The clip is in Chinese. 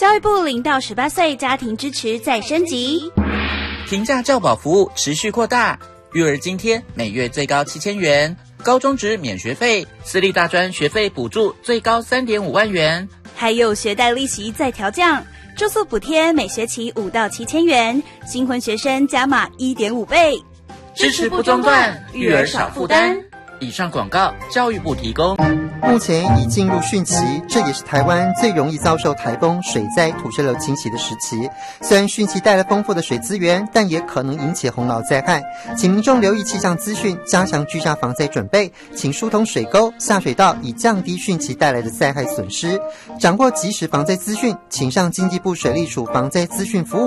教育部0到18岁家庭支持再升级， 平价教保服务持续扩大，育儿津贴每月最高7000元，高中职免学费，私立大专学费补助最高3.5万元， 还有学贷利息再调降，住宿补贴每学期5到7000元，新婚学生加码1.5倍， 支持不中断，育儿少负担。以上广告，教育部提供。 目前已进入汛期，这也是台湾最容易遭受台风、水灾、土石流侵袭的时期。虽然汛期带来丰富的水资源，但也可能引起洪涝灾害，请民众留意气象资讯，加强居家防灾准备，请疏通水沟、下水道，以降低汛期带来的灾害损失。掌握及时防灾资讯，请上经济部水利署防灾资讯服务